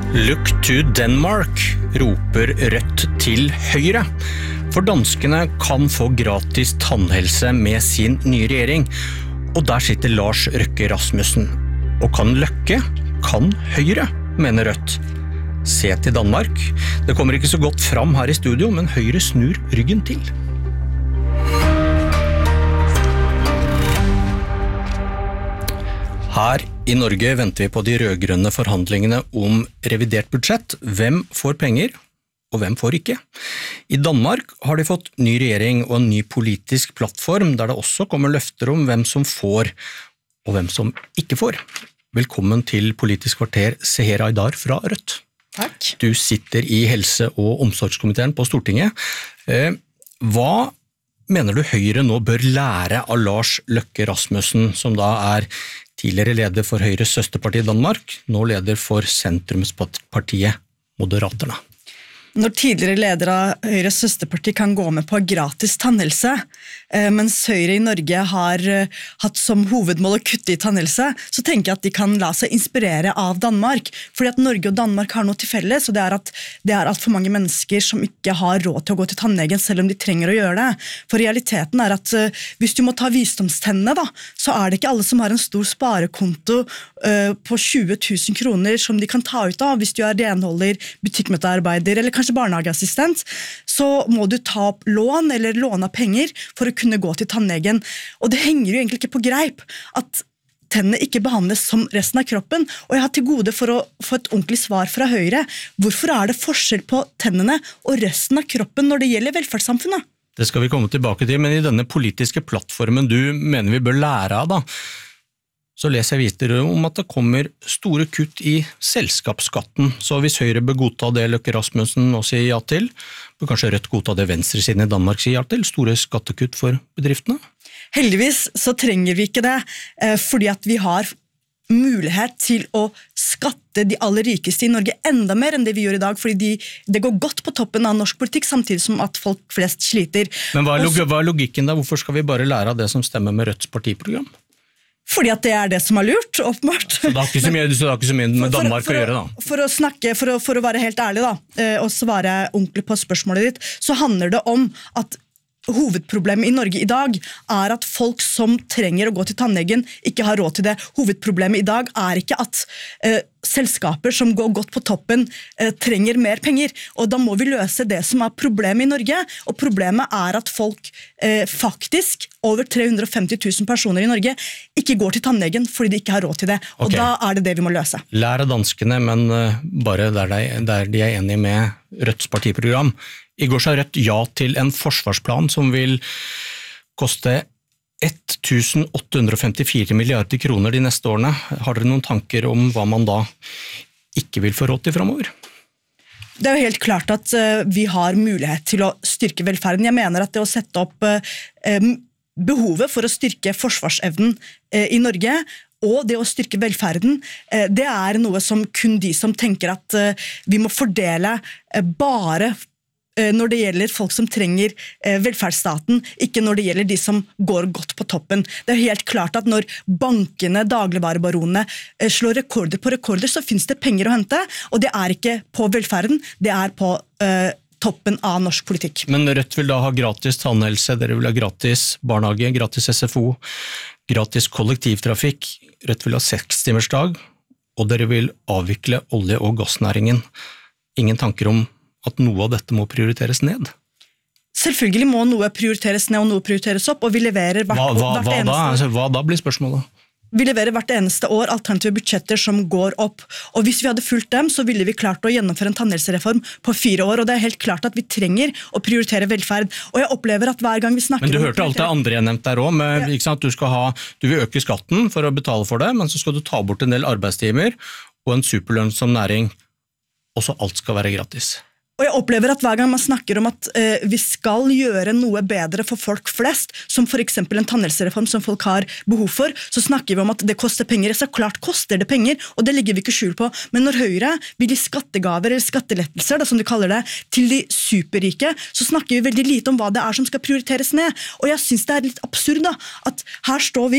Look to Denmark, roper Rødt til Høyre. For danskene kan få gratis tannhelse med sin nye regjering. Og der sitter Lars Løkke Rasmussen. Og kan Løkke, kan Høyre, mener Rødt. Se til Danmark. Det kommer ikke så godt fram her i studio, men Høyre snur ryggen til. Her i Norge venter vi på de rødgrønne forhandlingene om revidert budsjett. Hvem får penger, og hvem får ikke? I Danmark har de fått ny regjering og en ny politisk plattform, der det også kommer løfter om hvem som får, og hvem som ikke får. Velkommen til Politisk kvarter, Seher Aydar fra Rødt. Takk. Du sitter i helse- og omsorgskomiteen på Stortinget. Hva mener du Høyre nå bør lære av Lars Løkke Rasmussen, som da er tidligere leder for Høyres søsterparti i Danmark, nå leder for sentrumspartiet Moderaterna? Når tidligere leder av Høyres søsterparti kan gå med på gratis tannhelse, mens Høyre i Norge har hatt som hovedmål å kutte i tannhelse, så tenker jeg at de kan la seg inspirere av Danmark, fordi at Norge og Danmark har noe til felles, og det er at det er alt for mange mennesker som ikke har råd til å gå til tannlegen, selv om de trenger å gjøre det. For realiteten er at hvis du må ta visdomstennene, da, så er det ikke alle som har en stor sparekonto på 20 000 kroner som de kan ta ut av. Hvis du er renholder, butikkmøtearbeider eller kanskje barnehageassistent, så må du ta opp lån eller låne penger for å kunne gå til tannlegen. Og det henger jo egentlig ikke på greip at tennene ikke behandles som resten av kroppen, og jeg har til gode for å få et ordentlig svar fra Høyre. Hvorfor er det forskjell på tennene og resten av kroppen når det gjelder velferdssamfunnet? Det skal vi komme tilbake til, men i denne politiske plattformen du mener vi bør lære av da, så leser jeg videre om at det kommer store kutt i selskapsskatten. Så hvis Høyre bør godta det Løkke Rasmussen nå sier ja til, bør kanskje Rødt godta det venstresiden i Danmark sier ja til, store skattekutt for bedriftene? Heldigvis så trenger vi ikke det, fordi at vi har mulighet til å skatte de aller rikeste i Norge enda mer enn det vi gjør i dag, fordi det går godt på toppen av norsk politikk, samtidig som at folk flest sliter. Men hva er logikken da? Hvorfor skal vi bare lære av det som stemmer med Rødts partiprogram? Fordi at det er det som er lurt, åpenbart. Så det har ikke så mye med Danmark å gjøre da? For å være helt ærlig da, og svare ordentlig på spørsmålet ditt, så handler det om at hovedproblemet i Norge i dag er at folk som trenger å gå til tannlegen ikke har råd til det. Hovedproblemet i dag er ikke at selskaper som går godt på toppen trenger mer penger, og da må vi løse det som er problemet i Norge, og problemet er at folk faktisk, over 350 000 personer i Norge, ikke går til tannlegen fordi de ikke har råd til det, og da er det det vi må løse. Lær av danskene, men bare der de er enige med Rødts partiprogram. I går sa Rødt ja til en forsvarsplan som vil koste 1.854 milliarder kroner de neste årene. Har dere noen tanker om hva man da ikke vil få råd til fremover? Det er jo helt klart at vi har mulighet til å styrke velferden. Jeg mener at det å sette opp behovet for å styrke forsvarsevnen i Norge, og det å styrke velferden, det er noe som kun de som tenker at vi må fordele bare når det gjelder folk som trenger velferdsstaten, ikke når det gjelder de som går godt på toppen. Det er helt klart at når bankene, dagligvarebaronene slår rekorder på rekorder, så finnes det penger å hente, og det er ikke på velferden, det er på toppen av norsk politikk. Men Rødt vil da ha gratis tannhelse, dere vil ha gratis barnehage, gratis SFO, gratis kollektivtrafikk, Rødt vil ha 6-timersdag, og dere vil avvikle olje- og gassnæringen. Ingen tanker om at noe av dette må prioriteres ned? Selvfølgelig må noe prioriteres ned og noe prioriteres opp, og vi leverer hvert eneste år. Hva da blir spørsmålet? Vi leverer hvert eneste år alternative budsjetter som går opp, og hvis vi hadde fulgt dem, så ville vi klart å gjennomføre en tannhelsereform på 4 år, og det er helt klart at vi trenger å prioritere velferd, og jeg opplever at hver gang vi snakker... Men du hørte alt det andre jeg nevnte der også, ikke sant? Du vil øke skatten for å betale for det, men så skal du ta bort en del arbeidstimer og en superlønnsom næring, og så alt skal være gratis. Og jeg opplever at hver gang man snakker om at vi skal gjøre noe bedre for folk flest, som for eksempel en tannhelsereform som folk har behov for, så snakker vi om at det koster penger. Så klart koster det penger, og det ligger vi ikke skjul på. Men når Høyre vil gi skattegaver eller skattelettelser, som de kaller det, til de superrike, så snakker vi veldig lite om hva det er som skal prioriteres ned. Og jeg synes det er litt absurd da, at her står vi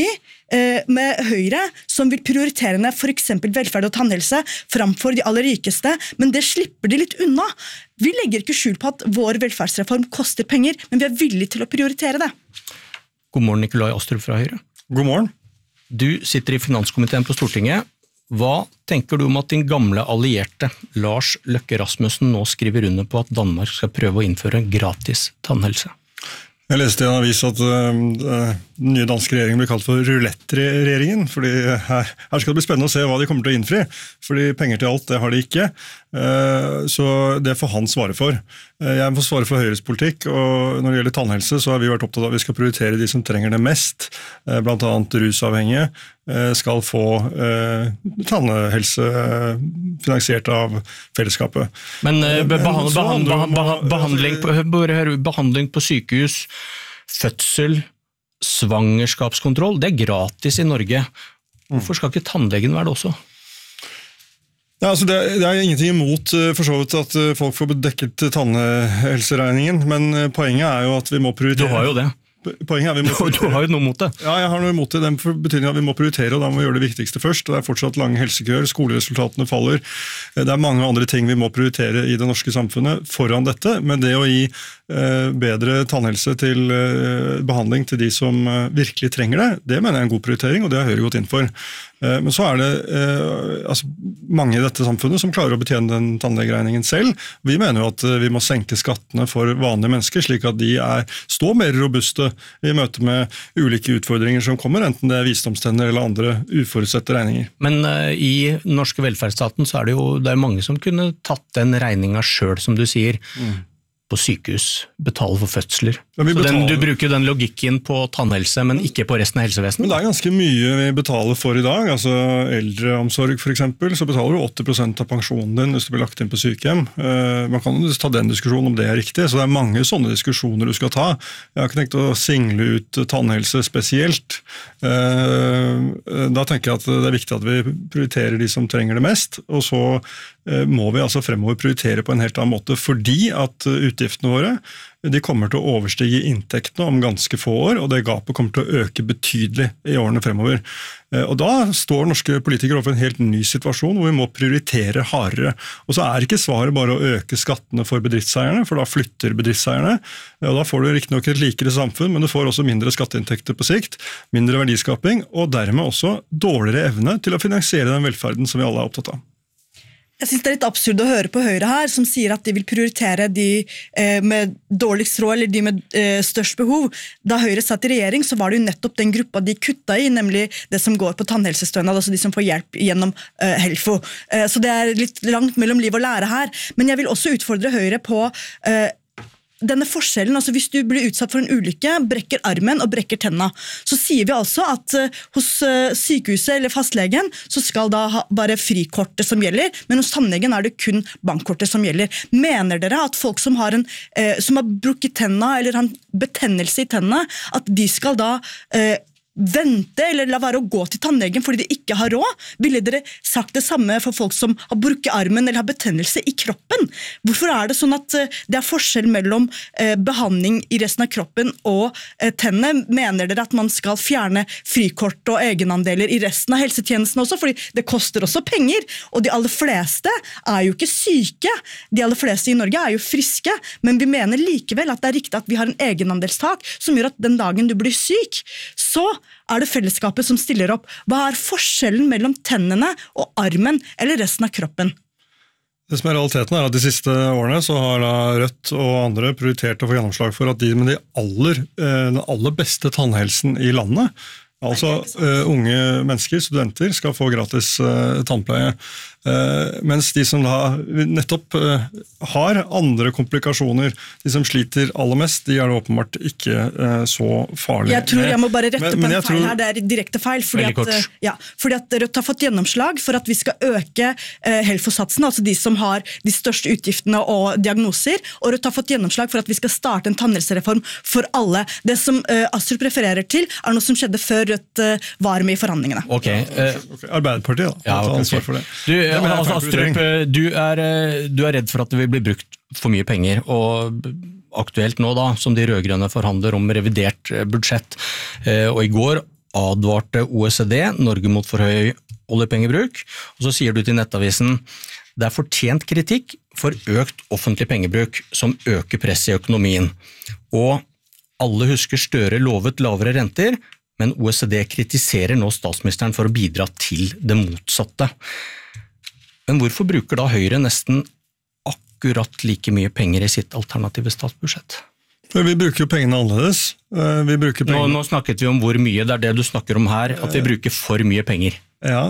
med Høyre, som vil prioritere ned for eksempel velferd og tannhelse framfor de aller rikeste, men det slipper de litt unna. Vi legger ikke skjul på at vår velferdsreform koster penger, men vi er villige til å prioritere det. God morgen, Nikolai Astrup fra Høyre. God morgen. Du sitter i finanskomiteen på Stortinget. Hva tenker du om at din gamle allierte, Lars Løkke Rasmussen, nå skriver under på at Danmark skal prøve å innføre gratis tannhelse? Jeg leste i en avis at den nye danske regjeringen blir kalt for roulette-regjeringen, fordi her skal det bli spennende å se hva de kommer til å innfri, fordi penger til alt, det har de ikke, så det får han svare for. Jeg får svare for Høyres politikk, og når det gjelder tannhelse så har vi vært opptatt av at vi skal prioritere de som trenger det mest, blant annet rusavhengige, skal få tannhelse finansiert av fellesskapet. Men behandling på sykehus, fødsel, svangerskapskontroll, det er gratis i Norge. Hvorfor skal ikke tannlegen være det også? Ja, altså det er ingenting imot for så vidt at folk får dekket tannhelseregningen, men poenget er jo at vi må prioritere. Du har jo det. Poenget er vi må prioritere. Du har jo noe mot det. Ja, jeg har noe imot det. Den betydningen at vi må prioritere, og da må vi gjøre det viktigste først. Det er fortsatt lange helsekøer, skoleresultatene faller. Det er mange andre ting vi må prioritere i det norske samfunnet foran dette, men det å gi bedre tannhelse til behandling til de som virkelig trenger det, det mener jeg er en god prioritering, og det har Høyre gått inn for. Men så er det mange i dette samfunnet som klarer å betjene den tannlegeregningen selv. Vi mener jo at vi må senke skattene for vanlige mennesker, slik at de står mer robuste i møte med ulike utfordringer som kommer, enten det er visdomstenner eller andre uforutsette regninger. Men i den norske velferdsstaten så er det mange som kunne tatt den regningen selv, som du sier, på sykehus, betale for fødsler. Ja, du bruker den logikken på tannhelse, men ikke på resten av helsevesenet? Men det er ganske mye vi betaler for i dag. Altså eldreomsorg for eksempel, så betaler du 80% av pensjonen din hvis du blir lagt inn på sykehjem. Man kan jo ta den diskusjonen om det er riktig, så det er mange sånne diskusjoner du skal ta. Jeg har ikke tenkt å single ut tannhelse spesielt. Da tenker jeg at det er viktig at vi prioriterer de som trenger det mest, og så må vi altså fremover prioritere på en helt annen måte, fordi at utgiftene våre de kommer til å overstige inntektene om ganske få år, og det gapet kommer til å øke betydelig i årene fremover. Og da står norske politikere overfor en helt ny situasjon hvor vi må prioritere hardere. Og så er ikke svaret bare å øke skattene for bedriftseierne, for da flytter bedriftseierne, og da får du riktignok et likere samfunn, men du får også mindre skatteinntekter på sikt, mindre verdiskaping, og dermed også dårligere evne til å finansiere den velferden som vi alle er opptatt av. Jeg synes det er litt absurd å høre på Høyre her, som sier at de vil prioritere de med dårligst råd, eller de med størst behov. Da Høyre satt i regjering, så var det jo nettopp den gruppa de kutta i, nemlig det som går på tannhelsestønad, altså de som får hjelp gjennom Helfo. Så det er litt langt mellom liv og lære her. Men jeg vil også utfordre Høyre på denne forskjellen, altså hvis du blir utsatt for en ulykke, brekker armen og brekker tenna, så sier vi altså at hos sykehuset eller fastlegen så skal da bare frikortet som gjelder, men hos tannlegen er det kun bankkortet som gjelder. Mener dere at folk som har brukket tenna eller har en betennelse i tennene, at de skal da vente eller la være å gå til tannlegen fordi de ikke har råd? Ville dere sagt det samme for folk som har brukket armen eller har betennelse i kroppen? Hvorfor er det sånn at det er forskjell mellom behandling i resten av kroppen og tennene? Mener dere at man skal fjerne frikort og egenandeler i resten av helsetjenesten også? Fordi det koster også penger, og de aller fleste er jo ikke syke. De aller fleste i Norge er jo friske, men vi mener likevel at det er riktig at vi har en egenandelstak som gjør at den dagen du blir syk, så er det fellesskapet som stiller opp. Hva er forskjellen mellom tennene og armen eller resten av kroppen? Det som er realiteten er at de siste årene så har Rødt og andre prioritert å få gjennomslag for at de med den aller beste tannhelsen i landet, altså unge mennesker, studenter, skal få gratis tannpleie. Mens de som da nettopp har andre komplikasjoner, de som sliter aller mest, de er det åpenbart ikke så farlig. Jeg tror jeg må bare rette på en feil her, det er direkte feil, fordi at Rødt har fått gjennomslag for at vi skal øke Helfo-satsen, altså de som har de største utgiftene og diagnoser, og Rødt har fått gjennomslag for at vi skal starte en tannhelsereform for alle. Det som Astrup refererer til, er noe som skjedde før Rødt var med i forhandlingene. Okay. Arbeiderpartiet da, tar ansvar for det. Astrup, du er redd for at det vil bli brukt for mye penger, og aktuelt nå da, som de rødgrønne forhandler om revidert budsjett, og i går advarte OECD Norge mot for høy oljepengebruk, og så sier du til Nettavisen det fortjent kritikk for økt offentlig pengebruk som øker press i økonomien. Og alle husker Støre lovet lavere renter, men OECD kritiserer nå statsministeren for å bidra til det motsatte. Men hvorfor bruker da Høyre nesten akkurat like mye penger i sitt alternative statsbudsjett? Vi bruker jo pengene annerledes. Nå snakket vi om hvor mye, det det du snakker om her, at vi bruker for mye penger. Ja,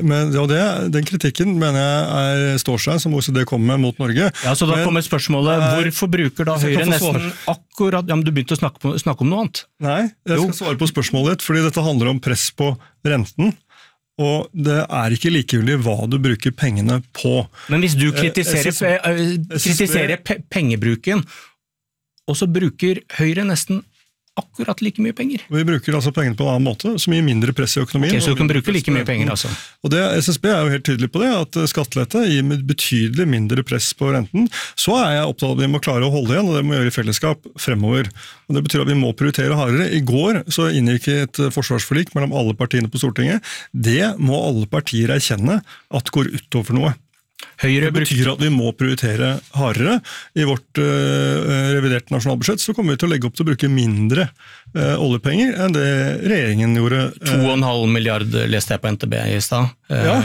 den kritikken mener jeg står seg, som OECD kommer med mot Norge. Ja, så da kommer spørsmålet, hvorfor bruker da Høyre nesten akkurat, ja, men du begynte å snakke om noe annet? Nei, jeg skal svare på spørsmålet ditt, fordi dette handler om press på renten. Og det ikke likegyldig hva du bruker pengene på. Men hvis du kritiserer pengebruken, og så bruker Høyre nesten akkurat like mye penger. Vi bruker altså pengene på en annen måte, som gir mindre press i økonomien. Ok, så du kan bruke like mye penger altså? Og SSB jo helt tydelig på det, at skattelette gir betydelig mindre press på renten. Så jeg opptatt av at vi må klare å holde igjen, og det må vi gjøre i fellesskap fremover. Og det betyr at vi må prioritere hardere. I går så inngikk et forsvarsforlik mellom alle partiene på Stortinget. Det må alle partier erkjenne at går utover noe. Det betyr at vi må prioritere hardere. I vårt reviderte nasjonalbudsjett så kommer vi til å legge opp til å bruke mindre oljepenger enn det regjeringen gjorde. 2,5 milliard leste jeg på NTB i sted. Ja,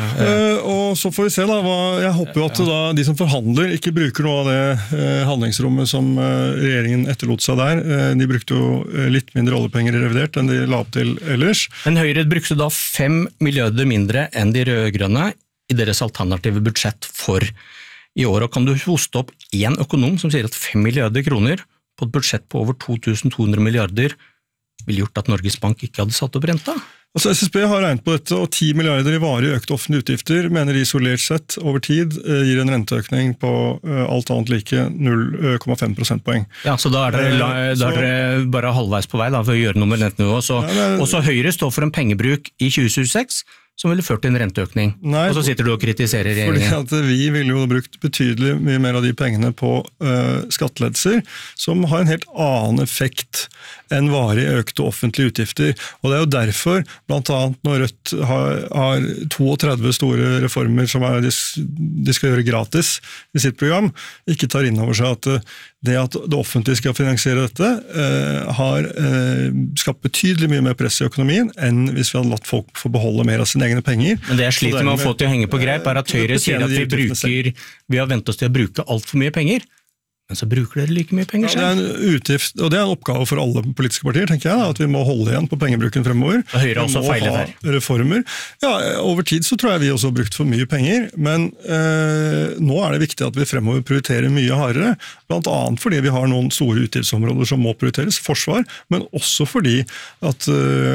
og så får vi se da. Jeg håper jo at de som forhandler ikke bruker noe av det handlingsrommet som regjeringen etterlot seg der. De brukte jo litt mindre oljepenger i revidert enn de la opp til ellers. Men Høyre brukte da 5 milliarder mindre enn de rødgrønne i deres alternative budsjett for i år. Og kan du hoste opp en økonom som sier at 5 milliarder kroner på et budsjett på over 2200 milliarder ville gjort at Norges Bank ikke hadde satt opp renta? Altså SSB har regnet på dette, og 10 milliarder i varig økte offentlige utgifter mener de isolert sett over tid gir en renteøkning på alt annet like 0,5 prosentpoeng. Ja, så da dere bare halvveis på vei da, for å gjøre noe med rentenivået. Og så Høyre står for en pengebruk i 2026, som ville ført til en renteøkning. Nei, og så sitter du og kritiserer regjeringen. Fordi at vi ville jo brukt betydelig mye mer av de pengene på skattelettelser, som har en helt annen effekt enn varig økte offentlige utgifter. Og det jo derfor, blant annet når Rødt har 32 store reformer som de skal gjøre gratis i sitt program, ikke tar inn over seg at det offentlige skal finansiere dette, har skapt betydelig mye mer press i økonomien enn hvis vi hadde latt folk få beholde mer av sine egne penger. Men det jeg sliter med å få til å henge på greip at Høyre sier at vi har ventet oss til å bruke alt for mye penger. Men så bruker dere like mye penger selv. Det en utgift, og det en oppgave for alle politiske partier, tenker jeg, at vi må holde igjen på pengebruken fremover. Og Høyre også feilet her. Reformer. Ja, over tid så tror jeg vi også har brukt for mye penger, men nå det viktig at vi fremover prioriterer mye hardere, blant annet fordi vi har noen store utgiftsområder som må prioriteres, forsvar, men også fordi at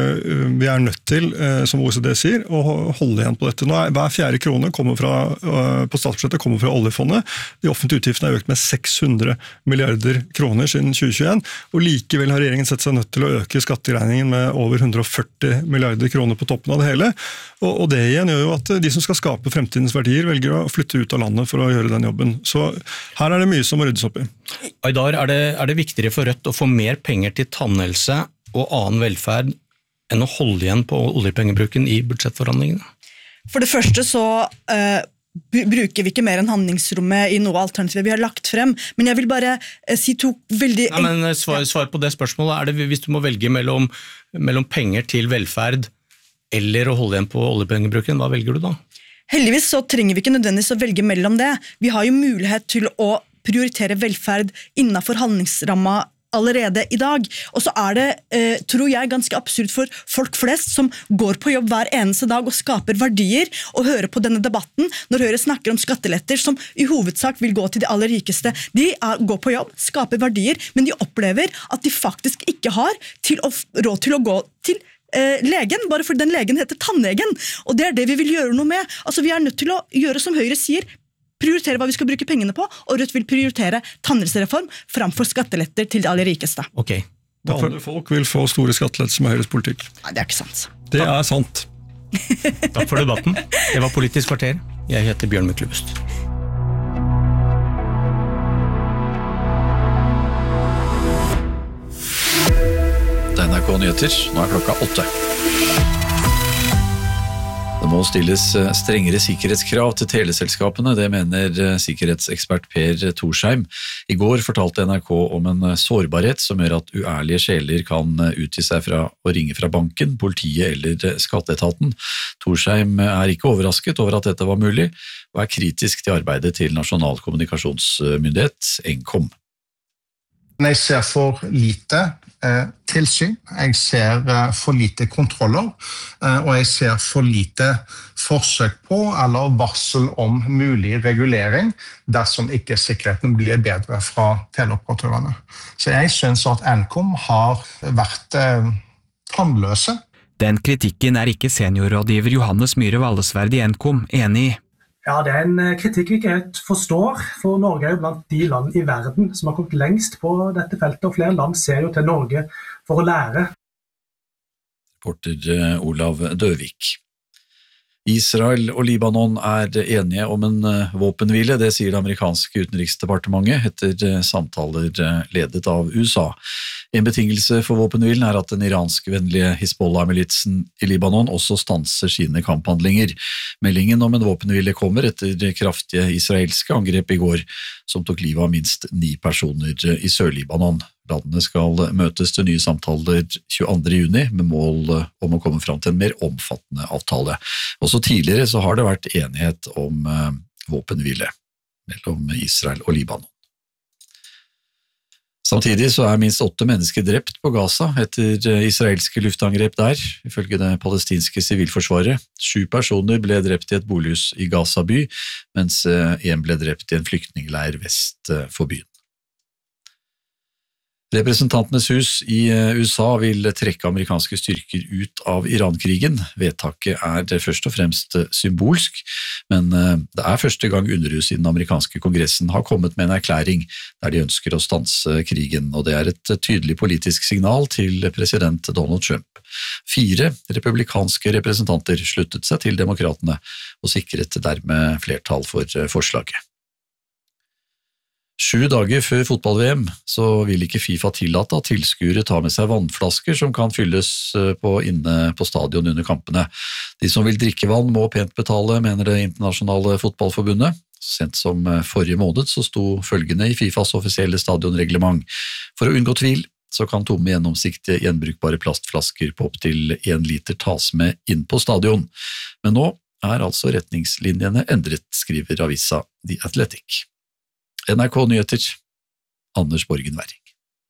vi nødt til, som OECD sier, å holde igjen på dette. Nå hver fjerde krone på statsbudsjettet kommer fra oljefondet. De offentlige utgiftene økt med 600 milliarder kroner siden 2021, og likevel har regjeringen sett seg nødt til å øke skatteregningen med over 140 milliarder kroner på toppen av det hele, og det igjen gjør jo at de som skal skape fremtidens verdier velger å flytte ut av landet for å gjøre den jobben. Så her det mye som må ryddes opp i. Aydar, det viktigere for Rødt å få mer penger til tannhelse og annen velferd enn å holde igjen på oljepengebruken i budsjettforhandlingene? For det første så bruker vi ikke mer enn handlingsrommet i noe alternativ vi har lagt frem, men jeg vil bare si to veldig... Ja, men svar på det spørsmålet, hvis du må velge mellom penger til velferd eller å holde igjen på oljepengebruken, hva velger du da? Heldigvis så trenger vi ikke nødvendigvis å velge mellom det. Vi har jo mulighet til å prioritere velferd innenfor handlingsramma allerede i dag, og så det, tror jeg, ganske absurd for folk flest som går på jobb hver eneste dag og skaper verdier, og hører på denne debatten når Høyre snakker om skatteletter som i hovedsak vil gå til de aller rikeste. De går på jobb, skaper verdier, men de opplever at de faktisk ikke har råd til å gå til legen, bare fordi den legen heter tannlegen, og det det vi vil gjøre noe med. Altså, vi nødt til å gjøre som Høyre sier, prioritere hva vi skal bruke pengene på, og Rødt vil prioritere tannhelsereform framfor skatteletter til de aller rikeste. Ok. Vanlige folk vil få store skattelettelser med Høyres politikk. Nei, det ikke sant. Det sant. Takk for debatten. Det var Politisk kvarter. Jeg heter Bjørn Myklebust. Det NRK Nyheter. Nå klokka 8. Det må stilles strengere sikkerhetskrav til teleselskapene, det mener sikkerhetsekspert Per Torsheim. I går fortalte NRK om en sårbarhet som gjør at uærlige sjeler kan utgi seg fra å ringe fra banken, politiet eller skatteetaten. Torsheim ikke overrasket over at dette var mulig, og kritisk til arbeidet til Nasjonal kommunikasjonsmyndighet, Nkom. Jeg ser for lite tilsyn, jeg ser for lite kontroller, og jeg ser for lite forsøk på eller varsel om mulig regulering dersom ikke sikkerheten blir bedre fra teleoperatørene. Så jeg synes at Nkom har vært tannløse. Den kritikken ikke seniorrådgiver Johannes Myhre Vallesverd I Nkom enig I. Ja, det en kritikk vi ikke helt forstår, for Norge jo blant de land I verden som har kommet lengst på dette feltet, og flere land ser jo til Norge for å lære. Reporter Olav Døvik. Israel og Libanon enige om en våpenhvile, det sier det amerikanske utenriksdepartementet etter samtaler ledet av USA. En betingelse for våpenhvilen at den iranskvennlige Hizbollah-militsen I Libanon også stanser sine kamphandlinger. Meldingen om en våpenhvile kommer etter kraftige israelske angrep I går, som tok livet av minst 9 personer I Sør-Libanon. Landene skal møtes til nye samtaler 22. juni med mål om å komme fram til en mer omfattende avtale. Også tidligere så har det vært enighet om våpenhvile mellom Israel og Libanon. Samtidig så minst 8 mennesker drept på Gaza etter israelske luftangrep der, ifølge det palestinske sivilforsvaret. 7 personer ble drept I et bolighus I Gaza by, mens 1 ble drept I en flyktningleir vest for byen. Representantenes hus I USA vil trekke amerikanske styrker ut av Iran-krigen. Vedtaket det først og fremst symbolsk, men det første gang underhuset I den amerikanske kongressen har kommet med en erklæring der de ønsker å stanse krigen, og det et tydelig politisk signal til president Donald Trump. 4 republikanske representanter sluttet seg til demokratene og sikret dermed flertall for forslaget. 7 dager før fotball-VM så vil ikke FIFA tillate at tilskuere tar med seg vannflasker som kan fylles inne på stadion under kampene. De som vil drikke vann må pent betale, mener det internasjonale fotballforbundet. Sent som forrige måned så sto følgende I FIFAs offisielle stadionreglement. For å unngå tvil så kan tomme gjennomsiktige gjenbrukbare plastflasker på opp til 1 liter tas med inn på stadion. Men nå altså retningslinjene endret, skriver avisa The Athletic. NRK Nyheter, Anders Borgen Werring.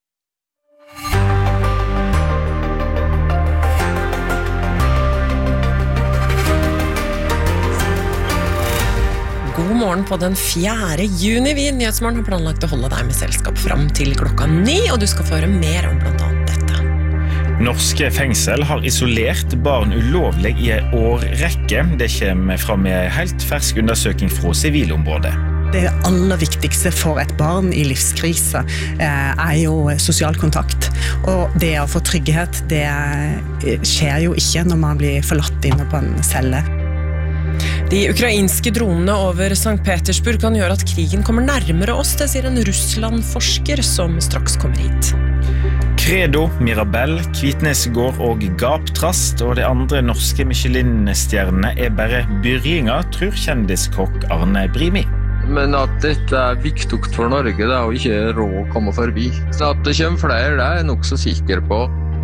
God morgen på den 4. juni. Vi I Nyhetsmorgen har planlagt å holde deg med selskap fram til klokka 9, og du skal få høre mer om blant annet dette. Norske fengsel har isolert barn ulovlig I en årrekke. Det kommer fram I en helt fersk undersøking fra sivilområdet. Det aller viktigste for et barn I livskrise jo sosial kontakt. Og det å få trygghet, det skjer jo ikke når man blir forlatt inne på en celle. De ukrainske dronene over St. Petersburg kan gjøre at krigen kommer nærmere oss, det sier en Russland-forsker som straks kommer hit. Credo, Mirabelle, Kvitnesgård og Gaptrast og de andre norske Michelin-stjernene bare byrjinger, tror kjendiskokk Arne Brimi. Men at dette viktig for Norge, det jo ikke råd å komme forbi. Så at det kommer flere, det jeg nok så sikker på.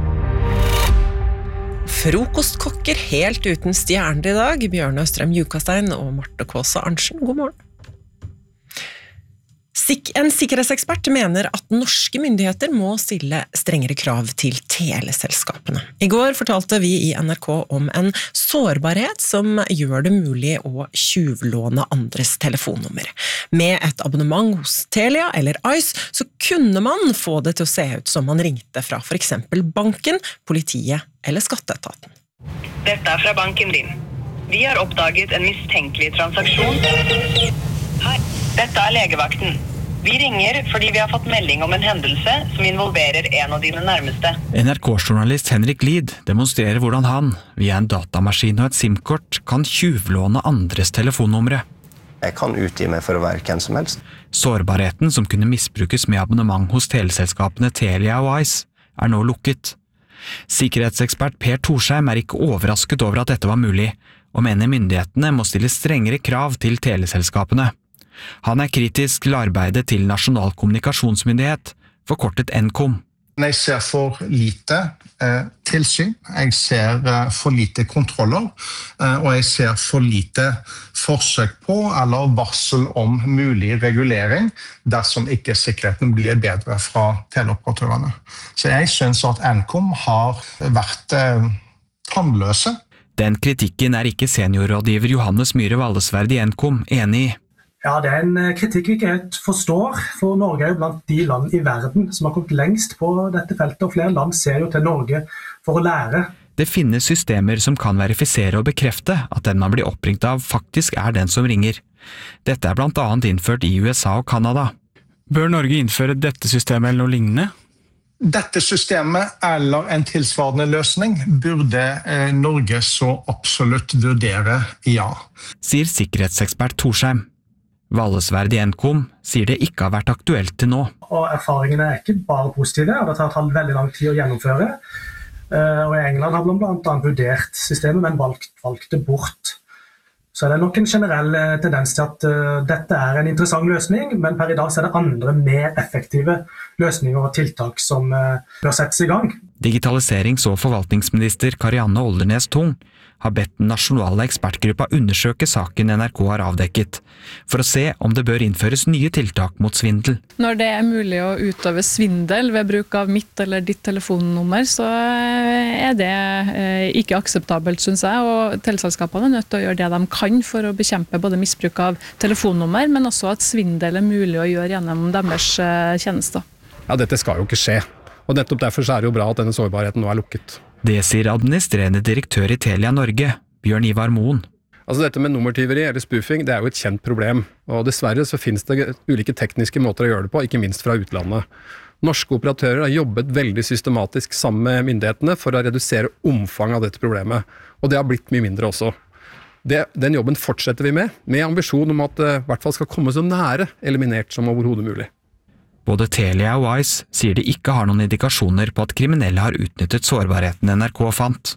Frokostkokker helt uten stjerner I dag, Bjørn Østrem Jukastein og Marte Kåse Arntzen. God morgen. En sikkerhetsekspert mener at norske myndigheter må stille strengere krav til teleselskapene. I går fortalte vi I NRK om en sårbarhet som gjør det mulig å tjuvlåne andres telefonnummer. Med et abonnement hos Telia eller Ice så kunne man få det til å se ut som man ringte fra for eksempel banken, politiet eller skatteetaten. Dette fra banken din. Vi har oppdaget en mistenkelig transaksjon. Hei, dette legevakten. Vi ringer fordi vi har fått melding om en hendelse som involverer en av dine nærmeste. NRK-journalist Henrik Lid demonstrerer hvordan han, via en datamaskin og et SIM-kort, kan tjuvlåne andres telefonnumre. Jeg kan utgi meg for å være hvem som helst. Sårbarheten som kunne misbrukes med abonnement hos teleselskapene Telia og Ice nå lukket. Sikkerhetsekspert Per Torsheim ikke overrasket over at dette var mulig, og mener myndighetene må stille strengere krav til teleselskapene. Han kritisk til arbeidet til Nasjonal kommunikasjonsmyndighet, forkortet Nkom. Jeg ser for lite tilsyn, jeg ser for lite kontroller, og jeg ser for lite forsøk på eller varsel om mulig regulering dersom ikke sikkerheten blir bedre fra teleoperatørene. Så jeg synes at Nkom har vært tannløse. Den kritikken ikke seniorrådgiver Johannes Myhre Vallesverd i Nkom enig i. Ja, det en kritikk vi ikke helt forstår, for Norge jo blant de land i verden som har kommet lengst på dette feltet, og flere land ser jo til Norge for å lære. Det finnes systemer som kan verifisere og bekrefte at den man blir oppringt av faktisk den som ringer. Dette blant annet innført i USA og Kanada. Bør Norge innføre dette systemet eller noe lignende? Dette systemet eller en tilsvarende løsning burde Norge så absolutt vurdere ja. Sier sikkerhetsekspert Torsheim. Vallesverd i Nkom sier det ikke har vært aktuelt til nå. Og erfaringene ikke bare positive, og det har tatt veldig lang tid å gjennomføre. Og i England har man blant annet vurdert systemet, men valgt det bort. Så det nok en generell tendens til at dette en interessant løsning, men per i dag så det andre mer effektive løsninger og tiltak som bør settes i gang. Digitaliserings- og forvaltningsminister Karianne Oldernes Tung har bedt den nasjonale ekspertgruppa undersøke saken NRK har avdekket, for å se om det bør innføres nye tiltak mot svindel. Når det mulig å utøve svindel ved bruk av mitt eller ditt telefonnummer, så det ikke akseptabelt, synes jeg, og teleselskapene nødt til å gjøre det de kan for å bekjempe både misbruk av telefonnummer, men også at svindel mulig å gjøre gjennom deres tjenester. Ja, dette skal jo ikke skje, og nettopp derfor så det jo bra at denne sårbarheten nå lukket. Det sier administrerende direktør i Telia Norge, Bjørn Ivar Moen. Altså dette med nummertyveri eller spoofing, det jo et kjent problem, og dessverre så finnes det ulike tekniske måter å gjøre det på, ikke minst fra utlandet. Norske operatører har jobbet veldig systematisk sammen med myndighetene for å redusere omfanget av dette problemet, og det har blitt mye mindre også. Den jobben fortsetter vi med ambisjon om at det i hvert fall skal komme så nære eliminert som overhodet mulig. Både Telia og Wise sier de ikke har noen indikasjoner på at kriminelle har utnyttet sårbarheten NRK fant.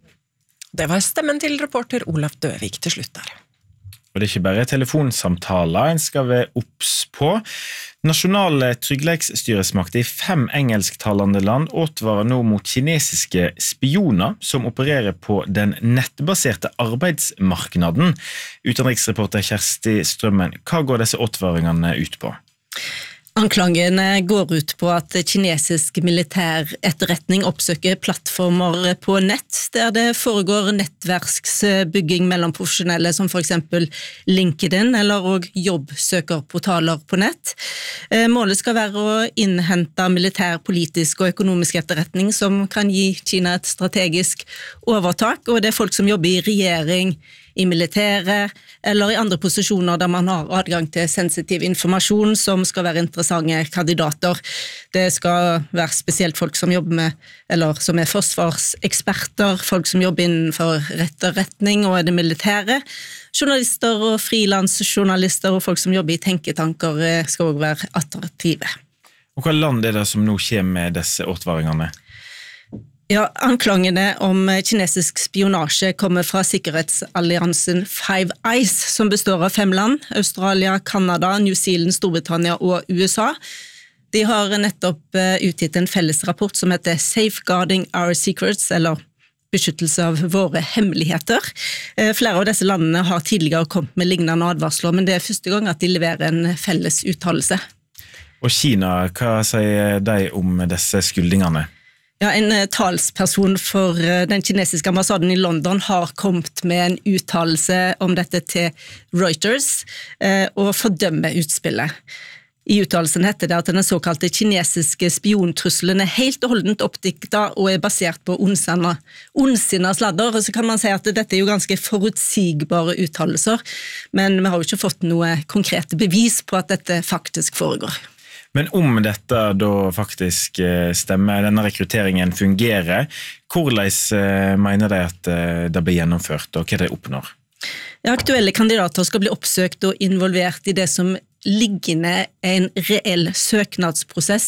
Det var stemmen til reporter Olaf Døvik til slutt der. Og det ikke bare telefonsamtaler en skal være obs på. Nasjonale tryggleiksstyresmakter i 5 engelsktalende land advarer nå mot kinesiske spioner som opererer på den nettbaserte arbeidsmarknaden. Utenriksreporter Kjersti Strømmen, hva går disse advaringene ut på? Anklagene går ut på at kinesisk militær etterretning oppsøker plattformer på nett, der det foregår nettverksbygging mellom profesjonelle som for eksempel LinkedIn eller også jobbsøkerportaler på nett. Målet skal være å innhente militær, politisk og økonomisk etterretning som kan gi Kina et strategisk overtak, og det folk som jobber i regjering, i militæret eller i andre posisjoner der man har adgang til sensitiv informasjon som skal være interessante kandidater. Det skal være spesielt folk som jobber med, eller som forsvarseksperter, folk som jobber innenfor etterretning og det militære. Journalister og frilansjournalister og folk som jobber i tenketanker skal også være attraktive. Og hva land det som nå kommer med disse advaringene? Ja, anklagene om kinesisk spionasje kommer fra sikkerhetsalliansen Five Eyes, som består av 5 land, Australia, Kanada, New Zealand, Storbritannia og USA. De har nettopp utgitt en felles rapport som heter Safeguarding Our Secrets, eller beskyttelse av våre hemmeligheter. Flere av disse landene har tidligere kommet med lignende advarsler, men det første gang at de leverer en felles uttalelse. Og Kina, hva sier de om disse skuldingene? Ja, en talsperson for den kinesiske ambassaden i London har kommet med en uttalelse om dette til Reuters og fordømmer utspillet. I uttalelsen heter det at den såkalte kinesiske spiontrusselen helt og holdent oppdiktet og basert på ondsinna sladder, og så kan man si at dette jo ganske forutsigbare uttalelser, men vi har jo ikke fått noe konkrete bevis på at dette faktisk foregår. Men om dette da faktisk stemmer, denne rekrutteringen fungerer, hvordan mener de at det blir gjennomført, og hva de oppnår? Ja, aktuelle kandidater skal bli oppsøkt og involvert i det som liggende en reell søknadsprosess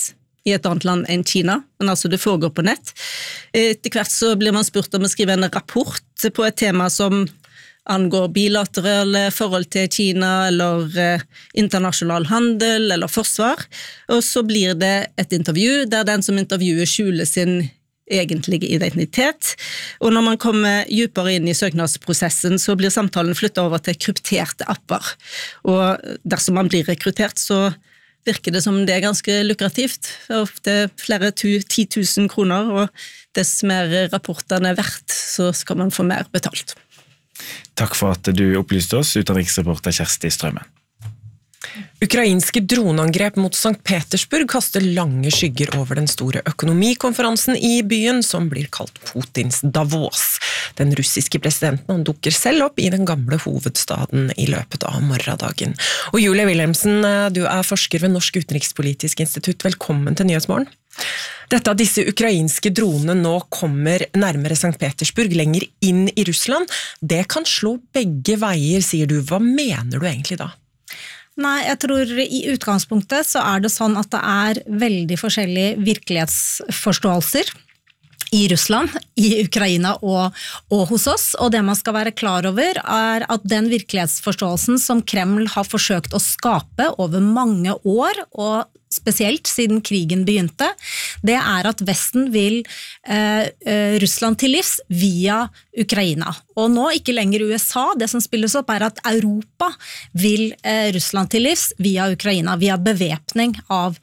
i et annet land enn Kina, men altså det foregår på nett. Etter hvert så blir man spurt om å skrive en rapport på et tema som angår bilaterale forhold til Kina, eller internasjonal handel, eller forsvar. Og så blir det et intervju, der den som intervjuer skjuler sin egentlige identitet. Og når man kommer dypere inn i søknadsprosessen, så blir samtalen flyttet over til krypterte apper. Og dersom man blir rekruttert, så virker det som det ganske lukrativt. Ofte flere 10 000 kroner, og dess mer rapportene er verdt, så skal man få mer betalt. Takk for at du opplyste oss, utenriksreporter Kjersti Strømmen. Ukrainske droneangrep mot St. Petersburg kaster lange skygger over den store økonomikonferansen i byen, som blir kalt Putins Davos. Den russiske presidenten dukker selv opp i den gamle hovedstaden i løpet av morgendagen. Og Julie Wilhelmsen, du er forsker ved Norsk Utenrikspolitisk Institutt. Velkommen til Nyhetsmorgen. Dette at disse ukrainske dronene nå kommer nærmere St. Petersburg, lenger inn i Russland, det kan slå begge veier, sier du. Hva mener du egentlig da? Nei, jeg tror i utgangspunktet så det sånn at det veldig forskjellige virkelighetsforståelser i Russland, i Ukraina og hos oss, og det man skal være klar over at den virkelighetsforståelsen som Kreml har forsøkt å skape over mange år, og spesielt siden krigen begynte, det at Vesten vil Russland til livs via Ukraina. Og nå ikke lenger USA, det som spilles opp at Europa vil Russland til livs via Ukraina, via bevæpning av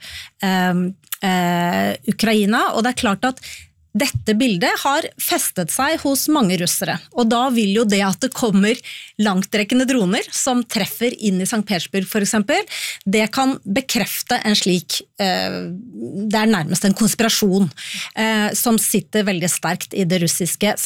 Ukraina, og det klart at dette bildet har festet seg hos mange russere, og da vil jo det at det kommer langtrekkende droner som treffer inn i St. Petersburg for eksempel, det kan bekrefte en slik, det nærmest en konspirasjon som sitter veldig sterkt i det russiske